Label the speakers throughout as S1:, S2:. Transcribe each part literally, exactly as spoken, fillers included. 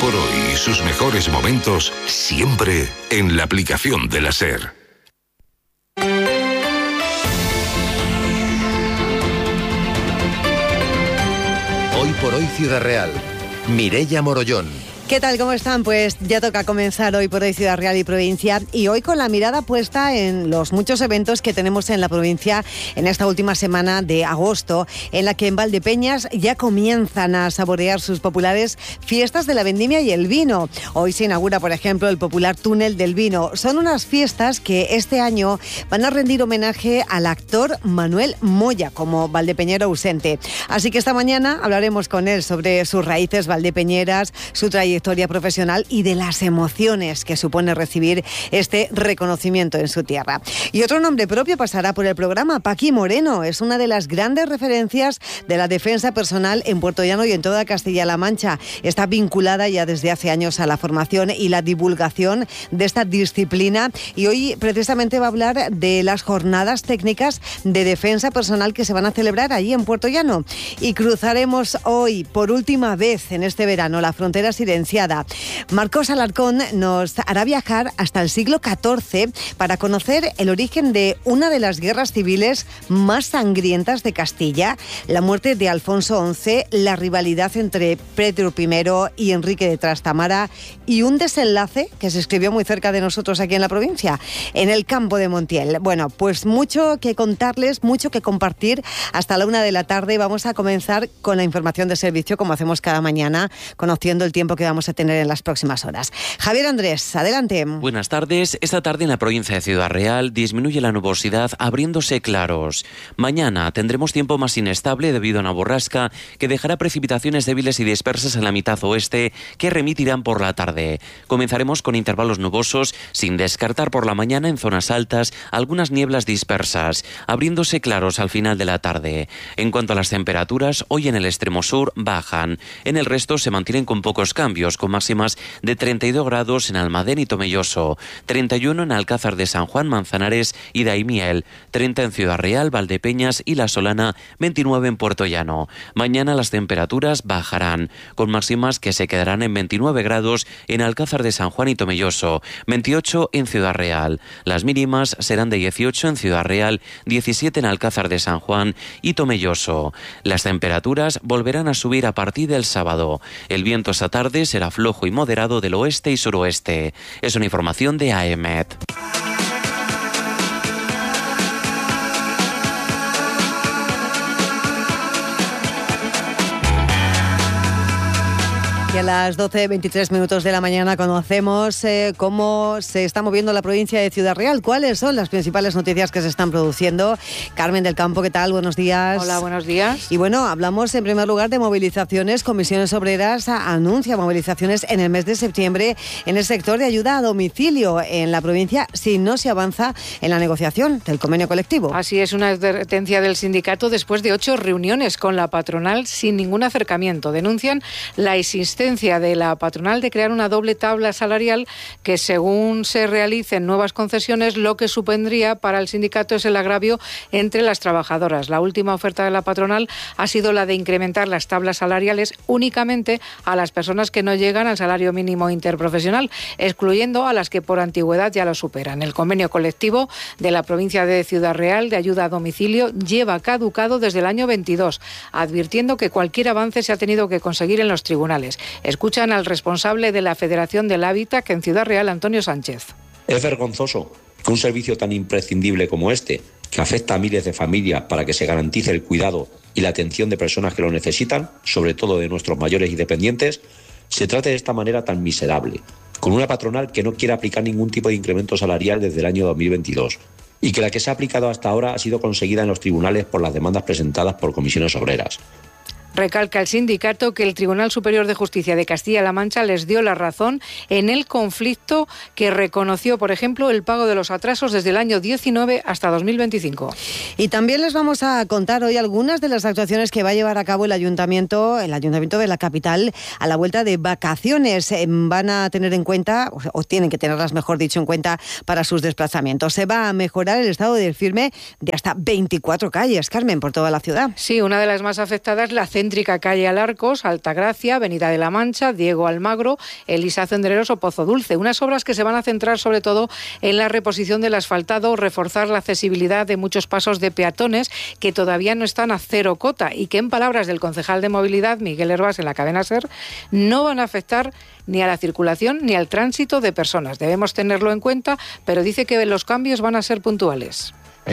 S1: por hoy y sus mejores momentos siempre en la aplicación de la SER.
S2: Hoy por hoy Ciudad Real. Mireia Morollón.
S3: ¿Qué tal? ¿Cómo están? Pues ya toca comenzar Hoy por Hoy Ciudad Real y Provincia, y hoy con la mirada puesta en los muchos eventos que tenemos en la provincia en esta última semana de agosto, en la que en Valdepeñas ya comienzan a saborear sus populares fiestas de la vendimia y el vino. Hoy se inaugura, por ejemplo, el popular Túnel del Vino. Son unas fiestas que este año van a rendir homenaje al actor Manuel Moya como valdepeñero ausente. Así que esta mañana hablaremos con él sobre sus raíces valdepeñeras, su trayectoria historia profesional y de las emociones que supone recibir este reconocimiento en su tierra. Y otro nombre propio pasará por el programa. Paqui Moreno es una de las grandes referencias de la defensa personal en Puerto Llano y en toda Castilla-La Mancha. Está vinculada ya desde hace años a la formación y la divulgación de esta disciplina, y hoy precisamente va a hablar de las jornadas técnicas de defensa personal que se van a celebrar allí en Puerto Llano. Y cruzaremos hoy por última vez en este verano la frontera silenciada. Marcos Alarcón nos hará viajar hasta el siglo catorce para conocer el origen de una de las guerras civiles más sangrientas de Castilla, la muerte de Alfonso once, la rivalidad entre Pedro primero y Enrique de Trastamara, y un desenlace que se escribió muy cerca de nosotros aquí en la provincia, en el campo de Montiel. Bueno, pues mucho que contarles, mucho que compartir hasta la una de la tarde. Vamos a comenzar con la información de servicio, como hacemos cada mañana, conociendo el tiempo que vamos a tener en las próximas horas. Javier Andrés, adelante.
S4: Buenas tardes. Esta tarde en la provincia de Ciudad Real disminuye la nubosidad abriéndose claros. Mañana tendremos tiempo más inestable debido a una borrasca que dejará precipitaciones débiles y dispersas en la mitad oeste que remitirán por la tarde. Comenzaremos con intervalos nubosos, sin descartar por la mañana en zonas altas algunas nieblas dispersas, abriéndose claros al final de la tarde. En cuanto a las temperaturas, hoy en el extremo sur bajan. En el resto se mantienen con pocos cambios, con máximas de treinta y dos grados en Almadén y Tomelloso, treinta y uno en Alcázar de San Juan, Manzanares y Daimiel, treinta en Ciudad Real, Valdepeñas y La Solana, veintinueve en Puerto Llano. Mañana las temperaturas bajarán, con máximas que se quedarán en veintinueve grados en Alcázar de San Juan y Tomelloso, veintiocho en Ciudad Real. Las mínimas serán de dieciocho en Ciudad Real, diecisiete en Alcázar de San Juan y Tomelloso. Las temperaturas volverán a subir a partir del sábado. El viento esta tarde será flojo y moderado del oeste y suroeste. Es una información de A E M E T.
S3: Y a las doce veintitrés minutos de la mañana conocemos eh, cómo se está moviendo la provincia de Ciudad Real. ¿Cuáles son las principales noticias que se están produciendo? Carmen del Campo, ¿qué tal? Buenos días.
S5: Hola, buenos días.
S3: Y bueno, hablamos en primer lugar de movilizaciones. Comisiones Obreras anuncia movilizaciones en el mes de septiembre en el sector de ayuda a domicilio en la provincia si no se avanza en la negociación del convenio colectivo.
S5: Así es, una advertencia del sindicato después de ocho reuniones con la patronal sin ningún acercamiento. Denuncian la existencia de la patronal de crear una doble tabla salarial que, según se realicen nuevas concesiones, lo que supondría para el sindicato es el agravio entre las trabajadoras. La última oferta de la patronal ha sido la de incrementar las tablas salariales únicamente a las personas que no llegan al salario mínimo interprofesional, excluyendo a las que por antigüedad ya lo superan. El convenio colectivo de la provincia de Ciudad Real de ayuda a domicilio lleva caducado desde el año veintidós, advirtiendo que cualquier avance se ha tenido que conseguir en los tribunales. Escuchan al responsable de la Federación del Hábitat en Ciudad Real, Antonio Sánchez.
S6: Es vergonzoso que un servicio tan imprescindible como este, que afecta a miles de familias para que se garantice el cuidado y la atención de personas que lo necesitan, sobre todo de nuestros mayores y dependientes, se trate de esta manera tan miserable, con una patronal que no quiere aplicar ningún tipo de incremento salarial desde el año dos mil veintidós y que la que se ha aplicado hasta ahora ha sido conseguida en los tribunales por las demandas presentadas por comisiones obreras.
S5: Recalca el sindicato que el Tribunal Superior de Justicia de Castilla-La Mancha les dio la razón en el conflicto que reconoció, por ejemplo, el pago de los atrasos desde el año diecinueve hasta dos mil veinticinco.
S3: Y también les vamos a contar hoy algunas de las actuaciones que va a llevar a cabo el Ayuntamiento, el Ayuntamiento de la capital a la vuelta de vacaciones. Van a tener en cuenta, o tienen que tenerlas, mejor dicho, en cuenta para sus desplazamientos. Se va a mejorar el estado del firme de hasta veinticuatro calles, Carmen, por toda la ciudad.
S5: Sí, una de las más afectadas, la C céntrica calle Alarcos, Altagracia, Avenida de la Mancha, Diego Almagro, Elisa Cendereros o Pozo Dulce. Unas obras que se van a centrar sobre todo en la reposición del asfaltado, reforzar la accesibilidad de muchos pasos de peatones que todavía no están a cero cota y que, en palabras del concejal de movilidad, Miguel Hervás, en la cadena SER, no van a afectar ni a la circulación ni al tránsito de personas. Debemos tenerlo en cuenta, pero dice que los cambios van a ser puntuales.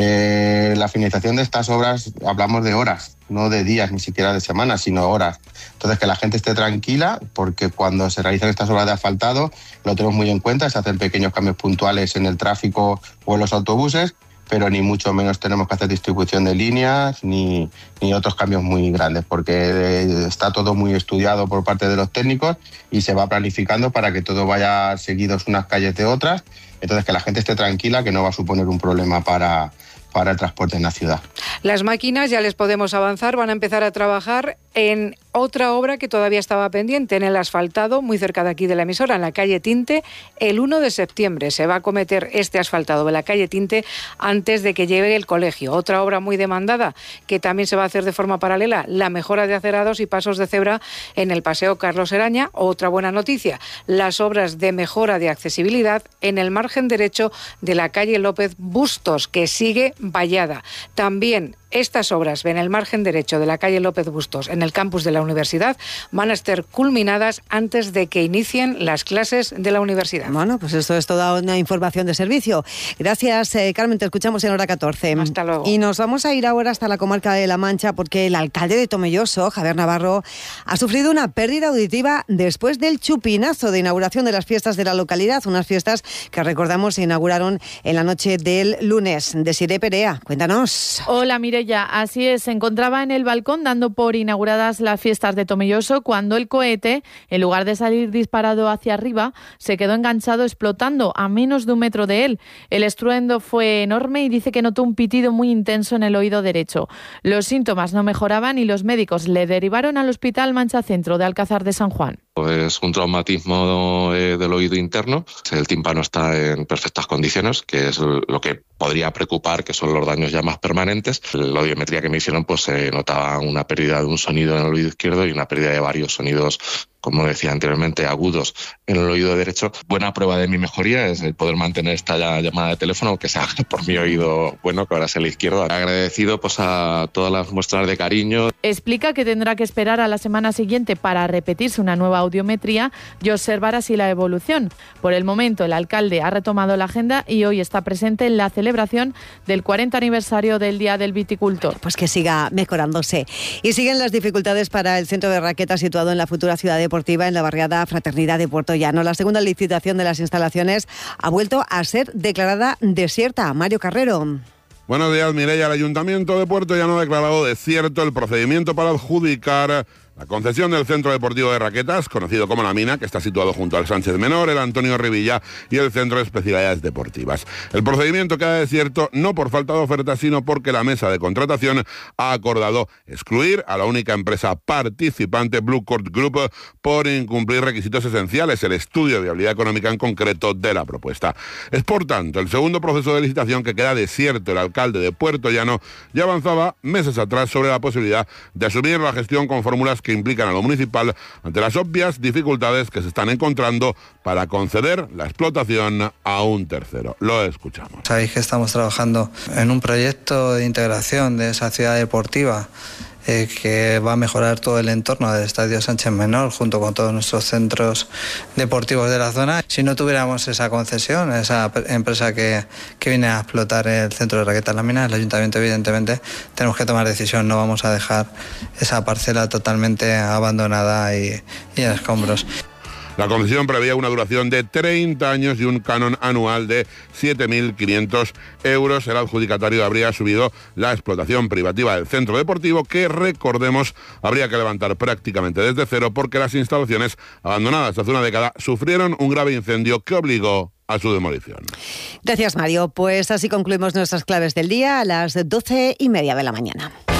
S7: Eh, la finalización de estas obras, hablamos de horas, no de días, ni siquiera de semanas, sino horas. Entonces, que la gente esté tranquila, porque cuando se realizan estas obras de asfaltado, lo tenemos muy en cuenta, se hacen pequeños cambios puntuales en el tráfico o en los autobuses, pero ni mucho menos tenemos que hacer distribución de líneas ni, ni otros cambios muy grandes, porque está todo muy estudiado por parte de los técnicos y se va planificando para que todo vaya seguidos unas calles de otras. Entonces, que la gente esté tranquila, que no va a suponer un problema para, para el transporte en la ciudad.
S5: Las máquinas, ya les podemos avanzar, van a empezar a trabajar en otra obra que todavía estaba pendiente, en el asfaltado, muy cerca de aquí de la emisora, en la calle Tinte. El uno de septiembre se va a acometer este asfaltado de la calle Tinte antes de que llegue el colegio. Otra obra muy demandada que también se va a hacer de forma paralela, la mejora de acerados y pasos de cebra en el Paseo Carlos Eraña. Otra buena noticia, las obras de mejora de accesibilidad en el margen derecho de la calle López Bustos, que sigue vallada. También estas obras en el margen derecho de la calle López Bustos, en el campus de la universidad, van a estar culminadas antes de que inicien las clases de la universidad.
S3: Bueno, pues esto es toda una información de servicio. Gracias, eh, Carmen, te escuchamos en hora catorce.
S5: Hasta luego.
S3: Y nos vamos a ir ahora hasta la comarca de La Mancha, porque el alcalde de Tomelloso, Javier Navarro, ha sufrido una pérdida auditiva después del chupinazo de inauguración de las fiestas de la localidad, unas fiestas que, recordamos, se inauguraron en la noche del lunes. Desiré Perea, cuéntanos.
S8: Hola, Mireia. Así es, se encontraba en el balcón dando por inauguradas las fiestas de Tomelloso cuando el cohete, en lugar de salir disparado hacia arriba, se quedó enganchado explotando a menos de un metro de él. El estruendo fue enorme y dice que notó un pitido muy intenso en el oído derecho. Los síntomas no mejoraban y los médicos le derivaron al Hospital Mancha Centro de Alcázar de San Juan.
S9: Es un traumatismo eh, del oído interno. El tímpano está en perfectas condiciones, que es lo que podría preocupar, que son los daños ya más permanentes. La audiometría que me hicieron, pues se eh, notaba una pérdida de un sonido en el oído izquierdo y una pérdida de varios sonidos, como decía anteriormente, agudos en el oído derecho. Buena prueba de mi mejoría es el poder mantener esta llamada de teléfono, que se haga por mi oído bueno, que ahora es el izquierdo. Agradecido pues a todas las muestras de cariño.
S8: Explica que tendrá que esperar a la semana siguiente para repetirse una nueva audiometría y observar así la evolución. Por el momento, el alcalde ha retomado la agenda y hoy está presente en la celebración del cuarenta aniversario del Día del Viticultor.
S3: Pues que siga mejorándose. Y siguen las dificultades para el centro de raquetas situado en la futura ciudad deportiva, en la barriada Fraternidad de Puerto Llano. La segunda licitación de las instalaciones ha vuelto a ser declarada desierta. Mario Carrero.
S10: Buenos días, Mireia. El Ayuntamiento de Puerto Llano ha declarado desierto el procedimiento para adjudicar la concesión del Centro Deportivo de Raquetas, conocido como La Mina, que está situado junto al Sánchez Menor, el Antonio Revilla y el Centro de Especialidades Deportivas. El procedimiento queda desierto no por falta de oferta, sino porque la mesa de contratación ha acordado excluir a la única empresa participante, Blue Court Group, por incumplir requisitos esenciales, el estudio de viabilidad económica en concreto de la propuesta. Es, por tanto, el segundo proceso de licitación que queda desierto. El alcalde de Puerto Llano ya avanzaba meses atrás sobre la posibilidad de asumir la gestión con fórmulas que implican a lo municipal ante las obvias dificultades que se están encontrando para conceder la explotación a un tercero. Lo escuchamos.
S11: Sabéis que estamos trabajando en un proyecto de integración de esa ciudad deportiva eh, que va a mejorar todo el entorno del Estadio Sánchez Menor junto con todos nuestros centros deportivos de la zona. Si no tuviéramos esa concesión, esa empresa que, que viene a explotar el centro de raquetas La Mina, el ayuntamiento evidentemente tenemos que tomar decisión, no vamos a dejar esa parcela totalmente abandonada y, y en escombros.
S10: La concesión preveía una duración de treinta años y un canon anual de siete mil quinientos euros. El adjudicatario habría subido la explotación privativa del centro deportivo, que, recordemos, habría que levantar prácticamente desde cero porque las instalaciones, abandonadas hace una década, sufrieron un grave incendio que obligó a su demolición.
S3: Gracias, Mario. Pues así concluimos nuestras claves del día a las doce y media de la mañana.